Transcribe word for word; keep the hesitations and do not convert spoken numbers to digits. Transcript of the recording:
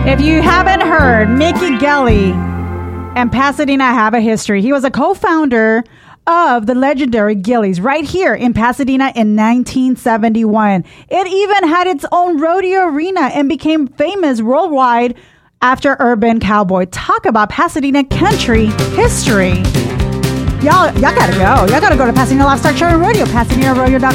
If you haven't heard, Mickey Galley and Pasadena have a history. He was a co-founder of the legendary Gilley's right here in Pasadena in nineteen seventy-one. It even had its own rodeo arena and became famous worldwide after Urban Cowboy. Talk about Pasadena country history. Y'all, y'all gotta go. Y'all gotta go to Pasadena Livestock Show and Rodeo, Pasadena Rodeo dot